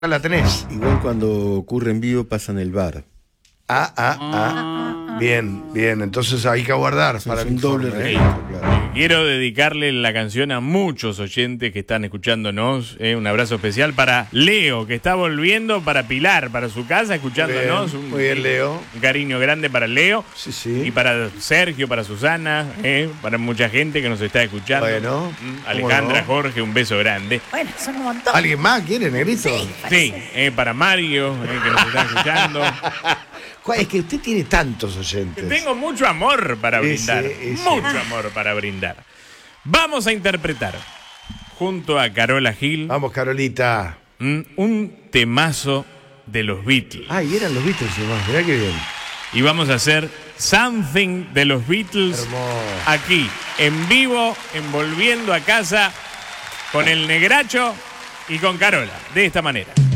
La tenés. Igual cuando ocurre en vivo pasan el bar. Bien, bien. Entonces hay que aguardar para Es el un doble informe, registro, claro. Quiero dedicarle la canción a muchos oyentes que están escuchándonos. Un abrazo especial para Leo, que está volviendo, para Pilar, para su casa, escuchándonos. Muy bien, Leo. Un cariño grande para Leo. Sí, sí. Y para Sergio, para Susana, para mucha gente que nos está escuchando. Bueno, Alejandra, ¿cómo no? Jorge, un beso grande. Bueno, son un montón. ¿Alguien más quiere, Negrito? Sí, para Mario, que nos está escuchando. Es que usted tiene tantos oyentes. Tengo mucho amor para brindar. Ese. Mucho amor para brindar. Vamos a interpretar, junto a Carola Gil, Vamos, Carolita. un temazo de los Beatles. Ay, eran los Beatles más. Mirá qué bien. Y vamos a hacer Something de los Beatles Hermoso. aquí, en vivo, en Volviendo a Casa, con el Negracho y con Carola, de esta manera.